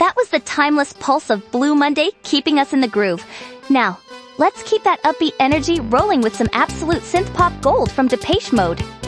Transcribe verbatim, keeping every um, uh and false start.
That was the timeless pulse of Blue Monday keeping us in the groove. Now, let's keep that upbeat energy rolling with some absolute synth-pop gold from Depeche Mode.